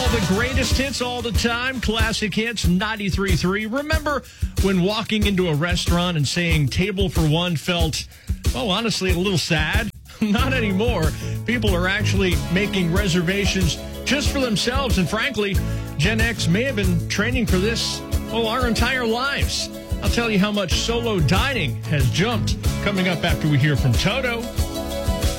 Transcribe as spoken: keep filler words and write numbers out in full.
All the greatest hits all the time. Classic Hits ninety-three point three. Remember when walking into a restaurant and saying table for one felt, well, honestly, a little sad? Not anymore. People are actually making reservations just for themselves. And frankly, Gen X may have been training for this, well, our entire lives. I'll tell you how much solo dining has jumped coming up after we hear from Toto.